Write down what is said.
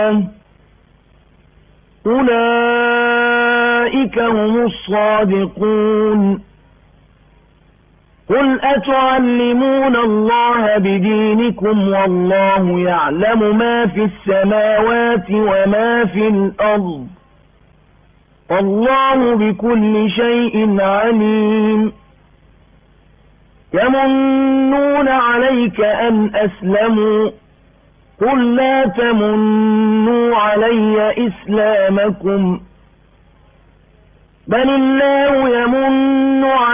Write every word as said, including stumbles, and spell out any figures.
أولئك هم الصادقون. قل أتعلمون الله بدينكم والله يعلم ما في السماوات وما في الأرض والله بكل شيء عليم. يمنون عليك أن أسلموا قل لا تمنوا علي إسلامكم بل الله يمن عليكم